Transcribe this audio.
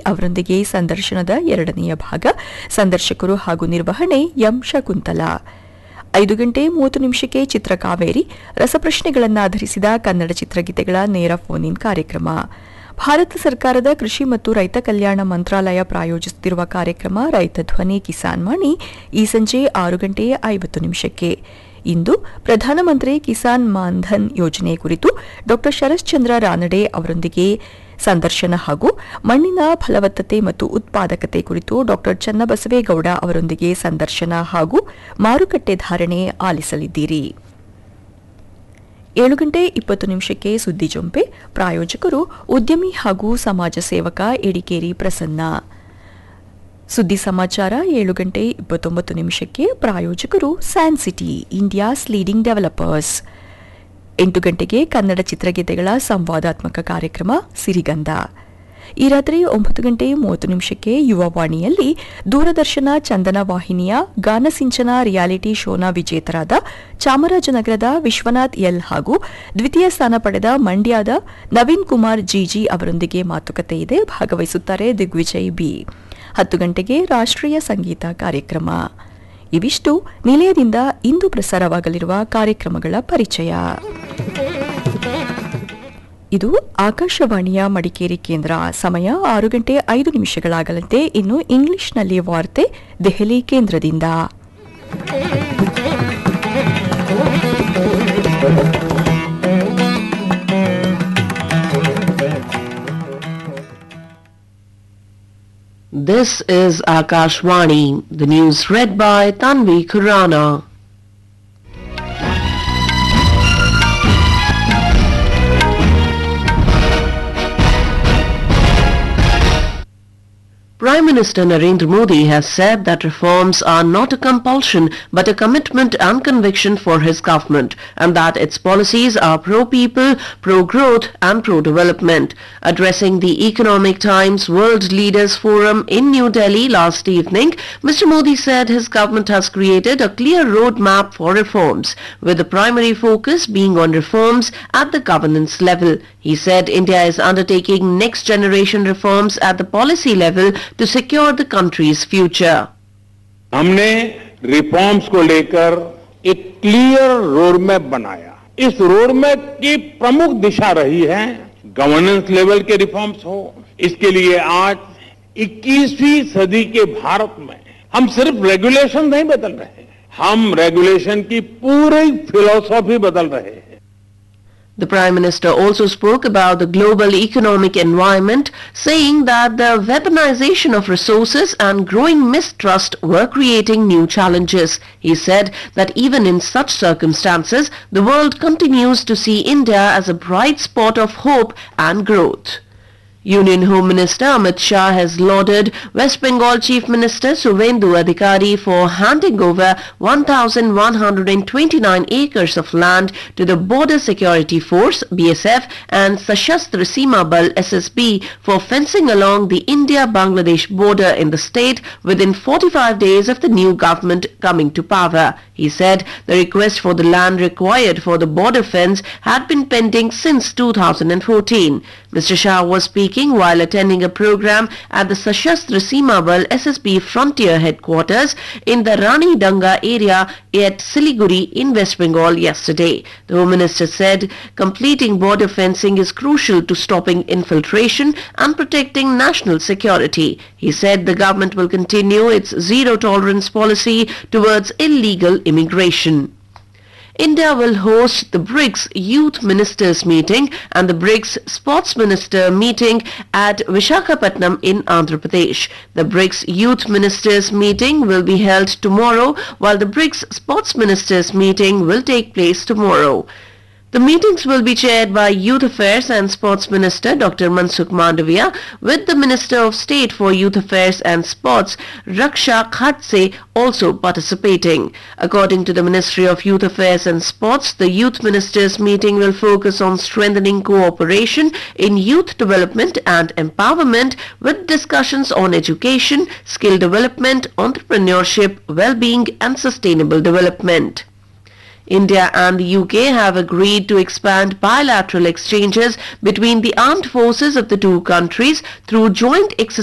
ಅವರೊಂದಿಗೆ ಸಂದರ್ಶನದ ಎರಡನೆಯ ಭಾಗ. ಸಂದರ್ಶಕರು ಹಾಗೂ ನಿರ್ವಹಣೆ ಎಂ ಶಕುಂತಲಾ. 5:30 ಚಿತ್ರಕಾವೇರಿ ರಸಪ್ರಶ್ನೆಗಳನ್ನಾಧರಿಸಿದ ಕನ್ನಡ ಚಿತ್ರಗೀತೆಗಳ ನೇರ ಫೋನ್ ಇನ್ ಕಾರ್ಯಕ್ರಮ. ಭಾರತ ಸರ್ಕಾರದ ಕೃಷಿ ಮತ್ತು ರೈತ ಕಲ್ಯಾಣ ಮಂತ್ರಾಲಯ ಪ್ರಾಯೋಜಿಸುತ್ತಿರುವ ಕಾರ್ಯಕ್ರಮ ರೈತ ಧ್ವನಿ ಕಿಸಾನ್ ವಾಣಿ ಈ ಸಂಜೆ 6:50. ಇಂದು ಪ್ರಧಾನಮಂತ್ರಿ ಕಿಸಾನ್ ಮಾನ್ಧನ್ ಯೋಜನೆ ಕುರಿತು ಡಾ ಶರಶ್ಚಂದ್ರ ರಾನಡೆ ಅವರೊಂದಿಗೆ ಸಂದರ್ಶನ ಹಾಗೂ ಮಣ್ಣಿನ ಫಲವತ್ತತೆ ಮತ್ತು ಉತ್ಪಾದಕತೆ ಕುರಿತು ಡಾ ಚನ್ನಬಸವೇಗೌಡ ಅವರೊಂದಿಗೆ ಸಂದರ್ಶನ ಹಾಗೂ ಮಾರುಕಟ್ಟೆ ಧಾರಣೆ ಆಲಿಸಲಿದ್ದೀರಿ. 7:20 ಸುದ್ದಿ ಜೊಂಪೆ. ಪ್ರಾಯೋಜಕರು ಉದ್ಯಮಿ ಹಾಗೂ ಸಮಾಜ ಸೇವಕ ಎಡಿಕೇರಿ ಪ್ರಸನ್ನ. ಸುದ್ದಿ ಸಮಾಚಾರ 7:29 ಪ್ರಾಯೋಜಕರು San city India's leading developers. 8 ಗಂಟೆಗೆ ಕನ್ನಡ ಚಿತ್ರಗೀತೆಗಳ ಸಂವಾದಾತ್ಮಕ ಕಾರ್ಯಕ್ರಮ ಸಿರಿಗಂಧ. ಈ ರಾತ್ರಿ 9:30 ಯುವವಾಣಿಯಲ್ಲಿ ದೂರದರ್ಶನ ಚಂದನ ವಾಹಿನಿಯ ಗಾನಸಿಂಚನ ರಿಯಾಲಿಟಿ ಶೋನ ವಿಜೇತರಾದ ಚಾಮರಾಜನಗರದ ವಿಶ್ವನಾಥ್ ಎಲ್ ಹಾಗೂ ದ್ವಿತೀಯ ಸ್ಥಾನ ಪಡೆದ ಮಂಡ್ಯದ ನವೀನ್ ಕುಮಾರ್ ಜಿಜಿ ಅವರೊಂದಿಗೆ ಮಾತುಕತೆ ಇದೆ. ಭಾಗವಹಿಸುತ್ತಾರೆ ದಿಗ್ವಿಜಯ್ ಬಿ. 10 ಗಂಟೆಗೆ ರಾಷ್ಟ್ರೀಯ ಸಂಗೀತ ಕಾರ್ಯಕ್ರಮ. ಇವಿಷ್ಟು ನಿಲಯದಿಂದ ಇಂದು ಪ್ರಸಾರವಾಗಲಿರುವ ಕಾರ್ಯಕ್ರಮಗಳ ಪರಿಚಯ. ಇದು ಆಕಾಶವಾಣಿಯ ಮಡಿಕೇರಿ ಕೇಂದ್ರ. ಸಮಯ 6:05 ಇನ್ನು ಇಂಗ್ಲಿಷ್ನಲ್ಲಿ ವಾರ್ತೆ ದೆಹಲಿ ಕೇಂದ್ರದಿಂದ. This is Akashvani, the news read by Tanvi Khurana. Prime Minister Narendra Modi has said that reforms are not a compulsion but a commitment and conviction for his government, and that its policies are pro-people, pro-growth and pro-development. Addressing the Economic Times World Leaders Forum in New Delhi last evening, Mr. Modi said his government has created a clear roadmap for reforms, with the primary focus being on reforms at the governance level. He said India is undertaking next-generation reforms at the policy level to secure the country's future. हमने reforms को लेकर एक clear road map बनाया. इस road map की प्रमुख दिशा रही है गवर्नेंस लेवल के रिफॉर्म्स हो. इसके लिए आज 21वीं सदी के भारत में हम सिर्फ रेगुलेशन नहीं बदल रहे, हम रेगुलेशन की पूरी फिलॉसफी बदल रहे हैं. The Prime Minister also spoke about the global economic environment, saying that the weaponization of resources and growing mistrust were creating new challenges. He said that even in such circumstances, the world continues to see India as a bright spot of hope and growth. Union Home Minister Amit Shah has lauded West Bengal Chief Minister Suvendu Adhikari for handing over 1,129 acres of land to the Border Security Force (BSF) and Sashastra Seema Bal (SSB) for fencing along the India-Bangladesh border in the state within 45 days of the new government coming to power. He said the request for the land required for the border fence had been pending since 2014. Mr. Shah was speaking while attending a program at the Sashastra Seema Bal SSB Frontier headquarters in the Rani Danga area at Siliguri in West Bengal yesterday. The Home Minister said completing border fencing is crucial to stopping infiltration and protecting national security. He said the government will continue its zero-tolerance policy towards illegal immigration. India will host the BRICS Youth Ministers meeting and the BRICS Sports Minister meeting at Visakhapatnam in Andhra Pradesh. The BRICS Youth Ministers meeting will be held tomorrow, while the BRICS Sports Ministers meeting will take place tomorrow. The meetings will be chaired by Youth Affairs and Sports Minister Dr. Mansukh Mandavia, with the Minister of State for Youth Affairs and Sports, Raksha Khatse, also participating. According to the Ministry of Youth Affairs and Sports, the Youth Ministers meeting will focus on strengthening cooperation in youth development and empowerment, with discussions on education, skill development, entrepreneurship, well-being and sustainable development. India and the UK have agreed to expand bilateral exchanges between the armed forces of the two countries through joint exercises